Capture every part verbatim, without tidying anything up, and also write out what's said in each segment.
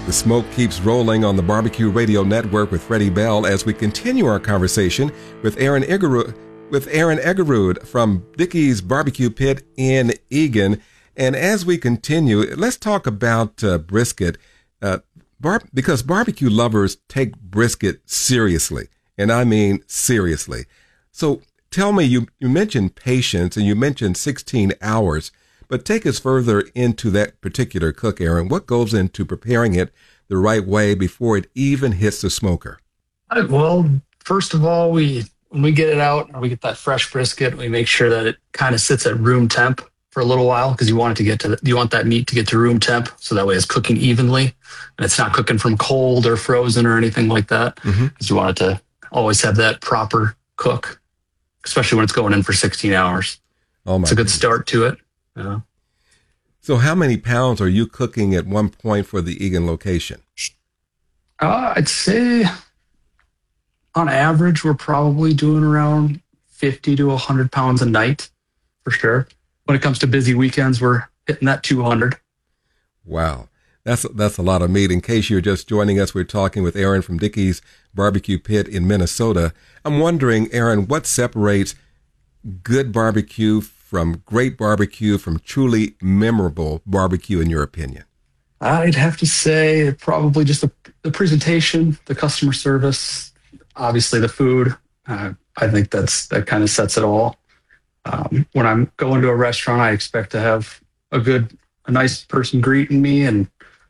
The smoke keeps rolling on the Barbecue Radio Network with Freddie Bell as we continue our conversation with Aaron Egerud, with Aaron Egerud from Dickey's Barbecue Pit in Eagan. And as we continue, let's talk about uh, brisket, uh, bar- because barbecue lovers take brisket seriously, and I mean seriously. So tell me, you, you mentioned patience and you mentioned sixteen hours. But take us further into that particular cook, Aaron. What goes into preparing it the right way before it even hits the smoker? Uh, Well, first of all, we when we get it out, we get that fresh brisket. We make sure that it kind of sits at room temp for a little while because you want it to get to the, you want that meat to get to room temp, so that way it's cooking evenly and it's not cooking from cold or frozen or anything like that. Because Mm-hmm. you want it to always have that proper cook, especially when it's going in for sixteen hours. Oh my! It's a good goodness. start to it. Yeah. So how many pounds are you cooking at one point for the Eagan location? Uh, I'd say on average, we're probably doing around fifty to one hundred pounds a night for sure. When it comes to busy weekends, we're hitting that two hundred. Wow. That's, that's a lot of meat. In case you're just joining us, we're talking with Aaron from Dickey's Barbecue Pit in Minnesota. I'm wondering, Aaron, what separates good barbecue from great barbecue, from truly memorable barbecue, in your opinion? I'd have to say probably just the, the presentation, the customer service, obviously the food. Uh, I think that's that kind of sets it all. Um, when I'm going to a restaurant, I expect to have a good, a nice person greeting me, and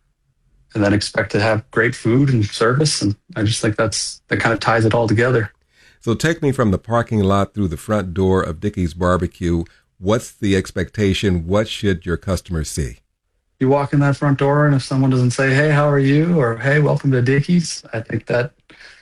and then expect to have great food and service. And I just think that's that kind of ties it all together. So take me from the parking lot through the front door of Dickey's Barbecue. What's the expectation? What should your customers see? You walk in that front door, and if someone doesn't say, "Hey, how are you?" or "Hey, welcome to Dickey's," I think that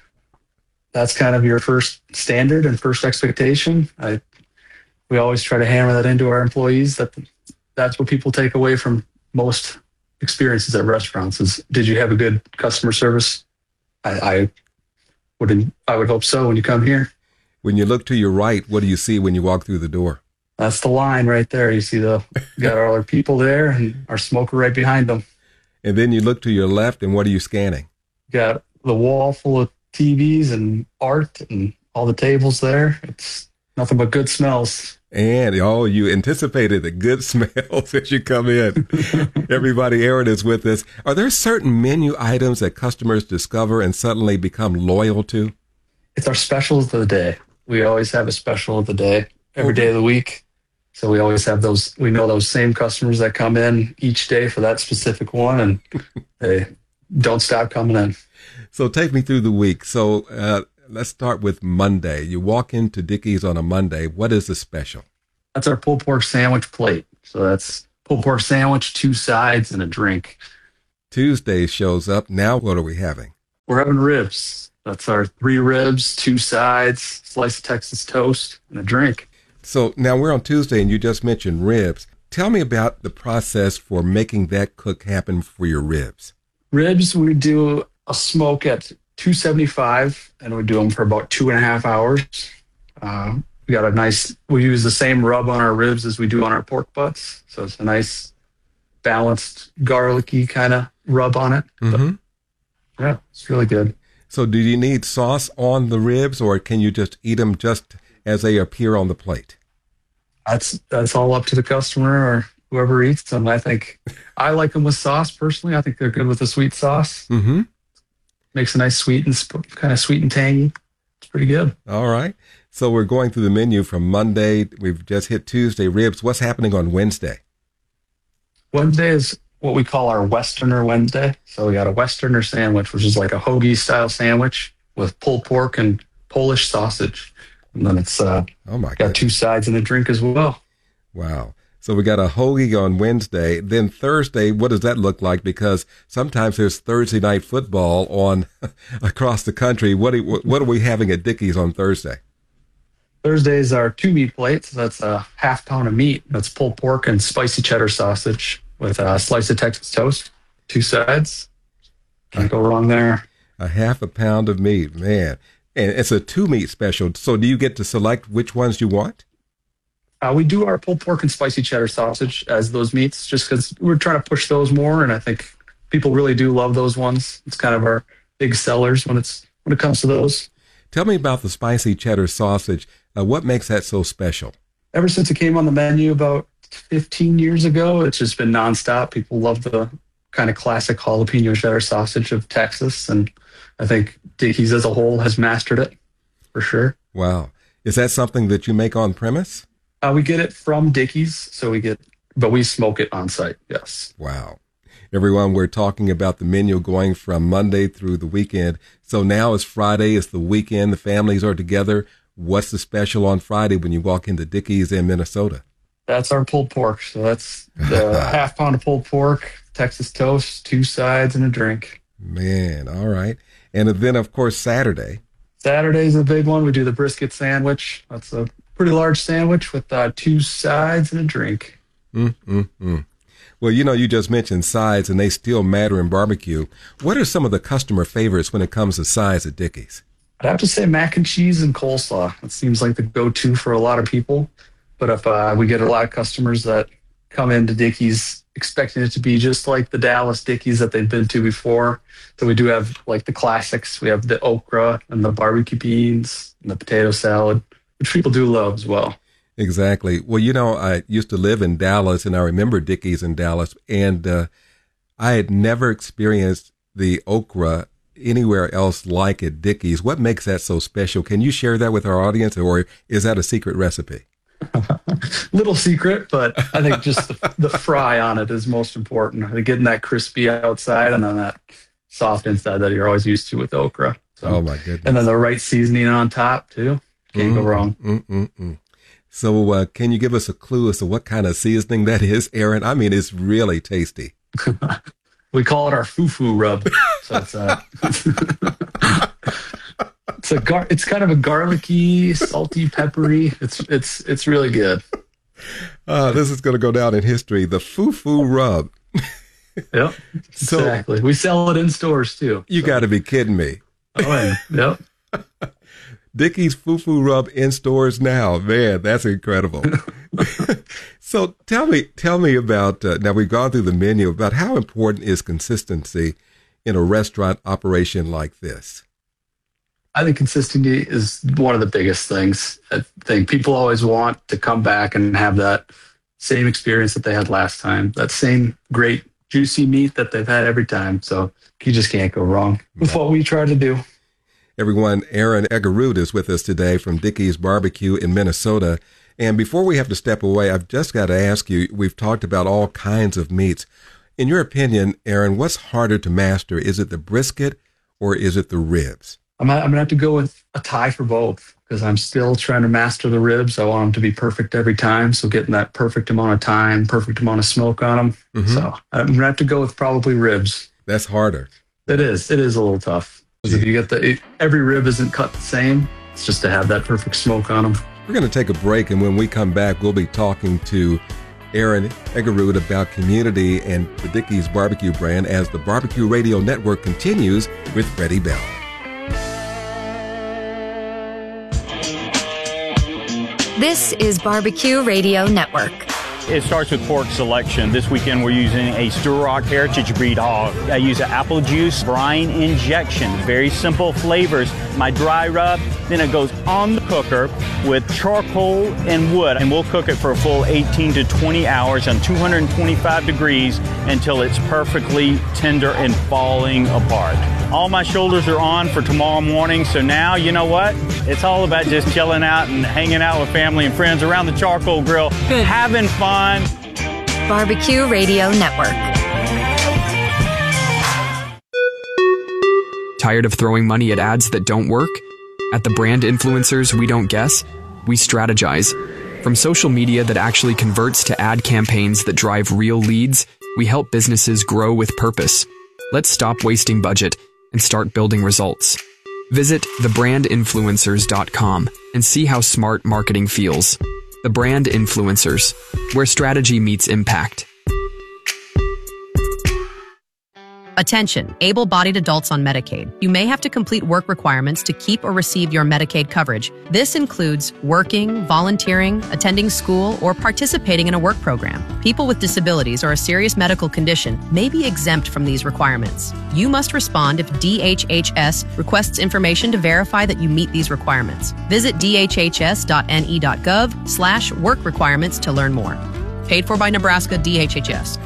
that's kind of your first standard and first expectation. I we always try to hammer that into our employees, that that's what people take away from most experiences at restaurants is, did you have a good customer service? I, I would I would hope so when you come here. When you look to your right, what do you see when you walk through the door? That's the line right there. You see the you got all our people there and our smoker right behind them. And then you look to your left, and what are you scanning? Got the wall full of T Vs and art and all the tables there. It's nothing but good smells. And, oh, you anticipated the good smells as you come in. Everybody, Aaron is with us. Are there certain menu items that customers discover and suddenly become loyal to? It's our specials of the day. We always have a special of the day every day of the week. So we always have those, we know those same customers that come in each day for that specific one, and they don't stop coming in. So take me through the week. So uh, let's start with Monday. You walk into Dickey's on a Monday. What is the special? That's our pulled pork sandwich plate. So that's pulled pork sandwich, two sides, and a drink. Tuesday shows up. Now what are we having? We're having ribs. That's our three ribs, two sides, slice of Texas toast, and a drink. So now we're on Tuesday, and you just mentioned ribs. Tell me about the process for making that cook happen for your ribs. Ribs, we do a smoke at two seventy-five, and we do them for about two and a half hours. Uh, we got a nice, we use the same rub on our ribs as we do on our pork butts. So it's a nice, balanced, garlicky kind of rub on it. Mm-hmm. But, yeah, it's really good. So do you need sauce on the ribs, or can you just eat them just as they appear on the plate? That's that's all up to the customer or whoever eats them. I think I like them with sauce personally. I think they're good with a sweet sauce. Mm-hmm. Makes a nice sweet and sp- kind of sweet and tangy. It's pretty good. All right. So we're going through the menu from Monday. We've just hit Tuesday, ribs. What's happening on Wednesday? Wednesday is what we call our Westerner Wednesday. So we got a Westerner sandwich, which is like a hoagie style sandwich with pulled pork and Polish sausage. And then it's uh, oh my got God. two sides and a drink as well. Wow. So we got a hoagie on Wednesday. Then Thursday, what does that look like? Because sometimes there's Thursday night football on across the country. What are, what are we having at Dickey's on Thursday? Thursday is our two meat plates. That's a half pound of meat. That's pulled pork and spicy cheddar sausage with a slice of Texas toast, two sides. Can't go wrong there. A half a pound of meat, man. And it's a two meat special. So do you get to select which ones you want? Uh, we do our pulled pork and spicy cheddar sausage as those meats just because we're trying to push those more. And I think people really do love those ones. It's kind of our big sellers when it's when it comes to those. Tell me about the spicy cheddar sausage. Uh, what makes that so special? Ever since it came on the menu about fifteen years ago, it's just been nonstop. People love the kind of classic jalapeno cheddar sausage of Texas, and I think Dickey's as a whole has mastered it for sure. Wow. Is that something that you make on premise? Uh, we get it from Dickey's, so we get, but we smoke it on site, yes. Wow. Everyone, we're talking about the menu going from Monday through the weekend. So now it's Friday, it's the weekend, the families are together. What's the special on Friday when you walk into Dickey's in Minnesota? That's our pulled pork. So that's the half pound of pulled pork, Texas toast, two sides, and a drink. Man, all right. And then, of course, Saturday. Saturday's a big one. We do the brisket sandwich. That's a pretty large sandwich with uh, two sides and a drink. Mm-mm-mm. Well, you know, you just mentioned sides, and they still matter in barbecue. What are some of the customer favorites when it comes to sides at Dickey's? I'd have to say mac and cheese and coleslaw. It seems like the go-to for a lot of people. But if uh, we get a lot of customers that come into Dickey's expecting it to be just like the Dallas Dickey's that they've been to before. So we do have like the classics. We have the okra and the barbecue beans and the potato salad, which people do love as well. Exactly. Well, you know, I used to live in Dallas, and I remember Dickey's in Dallas, and uh, I had never experienced the okra anywhere else like at Dickey's. What makes that so special? Can you share that with our audience, or is that a secret recipe? Little secret, but I think just the, the fry on it is most important. I think getting that crispy outside and then that soft inside that you're always used to with okra. So, oh, my goodness. And then the right seasoning on top, too. Can't mm, go wrong. Mm, mm, mm. So uh, can you give us a clue as to what kind of seasoning that is, Aaron? I mean, it's really tasty. We call it our foo-foo rub. So it's, uh, it's a gar- it's kind of a garlicky, salty, peppery. It's it's it's really good. Uh, this is going to go down in history. The foo-foo rub. Yep, so, exactly. We sell it in stores too. You so. Got to be kidding me. Oh, yeah. Yep. Dickey's Foo-Foo Rub in stores now. Man, that's incredible. So tell me, tell me about, uh, now we've gone through the menu, about how important is consistency in a restaurant operation like this? I think consistency is one of the biggest things. I think people always want to come back and have that same experience that they had last time, that same great juicy meat that they've had every time. So you just can't go wrong with what we try to do. Everyone, Aaron Egerud is with us today from Dickey's Barbecue in Minnesota. And before we have to step away, I've just got to ask you, we've talked about all kinds of meats. In your opinion, Aaron, what's harder to master? Is it the brisket or is it the ribs? I'm, I'm going to have to go with a tie for both because I'm still trying to master the ribs. I want them to be perfect every time. So getting that perfect amount of time, perfect amount of smoke on them. Mm-hmm. So I'm going to have to go with probably ribs. That's harder. It is. It is a little tough. Because if you get the, it, every rib isn't cut the same. It's just to have that perfect smoke on them. We're going to take a break, and when we come back, we'll be talking to Aaron Egerud about community and the Dickey's Barbecue brand as the Barbecue Radio Network continues with Freddie Bell. This is Barbecue Radio Network. It starts with pork selection. This weekend we're using a Sturrock Heritage Breed hog. I use an apple juice brine injection. Very simple flavors. My dry rub, then it goes on the cooker with charcoal and wood. And we'll cook it for a full eighteen to twenty hours on two hundred twenty-five degrees until it's perfectly tender and falling apart. All my shoulders are on for tomorrow morning. So now, you know what? It's all about just chilling out and hanging out with family and friends around the charcoal grill, Good. having fun. Barbecue Radio Network. Tired of throwing money at ads that don't work? At the Brand Influencers We Don't Guess, we strategize. From social media that actually converts to ad campaigns that drive real leads, we help businesses grow with purpose. Let's stop wasting budget and start building results. Visit the brand influencers dot com and see how smart marketing feels. The Brand Influencers, where strategy meets impact. Attention, able-bodied adults on Medicaid. You may have to complete work requirements to keep or receive your Medicaid coverage. This includes working, volunteering, attending school, or participating in a work program. People with disabilities or a serious medical condition may be exempt from these requirements. You must respond if D H H S requests information to verify that you meet these requirements. Visit d h h s dot n e dot gov slash work requirements to learn more. Paid for by Nebraska D H H S.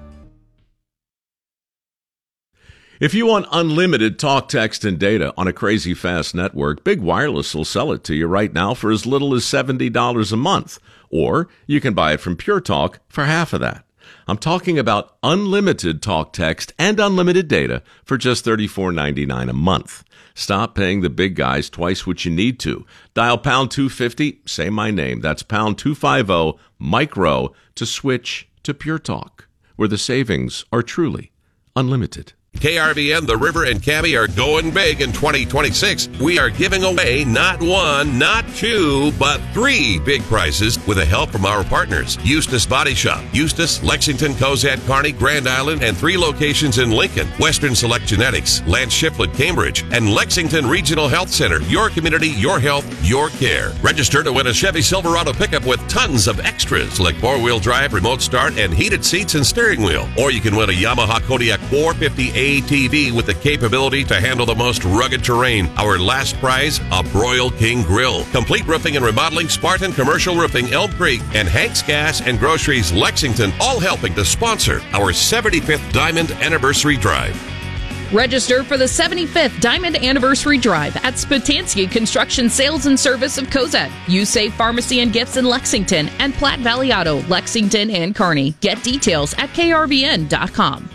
If you want unlimited talk, text, and data on a crazy fast network, Big Wireless will sell it to you right now for as little as seventy dollars a month. Or you can buy it from Pure Talk for half of that. I'm talking about unlimited talk, text, and unlimited data for just thirty-four ninety-nine a month. Stop paying the big guys twice what you need to. Dial pound two fifty, say my name. That's pound two fifty, micro, to switch to Pure Talk, where the savings are truly unlimited. K R V N, The River, and Cabby are going big in twenty twenty-six. We are giving away not one, not two, but three big prizes with the help from our partners. Eustis Body Shop, Eustis, Lexington, Cozad, Kearney, Grand Island, and three locations in Lincoln. Western Select Genetics, Lance Shiflett, Cambridge, and Lexington Regional Health Center. Your community, your health, your care. Register to win a Chevy Silverado pickup with tons of extras like four-wheel drive, remote start, and heated seats and steering wheel. Or you can win a Yamaha Kodiak four fifty A T V with the capability to handle the most rugged terrain. Our last prize, a Broil King Grill. Complete Roofing and Remodeling, Spartan Commercial Roofing, Elm Creek, and Hank's Gas and Groceries, Lexington, all helping to sponsor our seventy-fifth Diamond Anniversary Drive. Register for the seventy-fifth Diamond Anniversary Drive at Spatansky Construction Sales and Service of Cozad, U-Save Pharmacy and Gifts in Lexington, and Platte Valley Auto, Lexington and Kearney. Get details at k r v n dot com.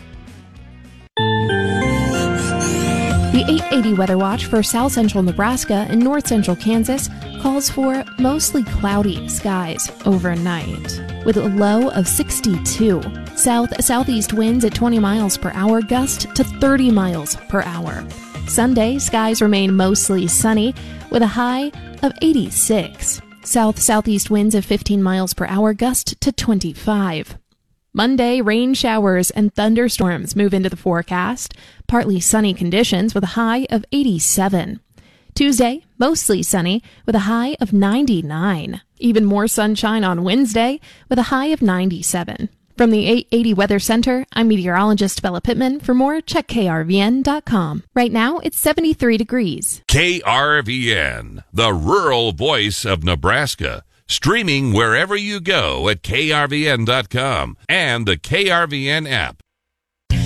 The eight eighty Weather Watch for South Central Nebraska and North Central Kansas calls for mostly cloudy skies overnight, with a low of sixty-two. South-southeast winds at twenty miles per hour, gust to thirty miles per hour. Sunday, skies remain mostly sunny, with a high of eighty-six. South-southeast winds of fifteen miles per hour, gust to twenty-five. Monday, rain showers and thunderstorms move into the forecast. Partly sunny conditions with a high of eighty-seven. Tuesday, mostly sunny with a high of ninety-nine. Even more sunshine on Wednesday with a high of ninety-seven. From the eight eighty Weather Center, I'm meteorologist Bella Pittman. For more, check k r v n dot com. Right now, it's seventy-three degrees. K R V N, the rural voice of Nebraska. Streaming wherever you go at k r v n dot com and the K R V N app.